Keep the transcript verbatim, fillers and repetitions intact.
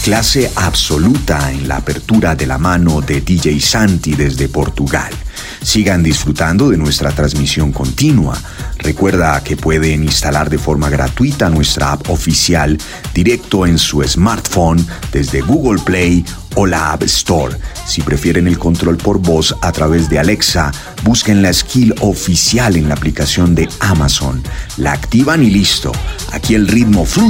Clase absoluta en la apertura de la mano de D J Santi desde Portugal. Sigan disfrutando de nuestra transmisión continua. Recuerda que pueden instalar de forma gratuita nuestra app oficial directo en su smartphone desde Google Play o la App Store. Si prefieren el control por voz a través de Alexa, busquen la skill oficial en la aplicación de Amazon. La activan y listo. Aquí el ritmo fluye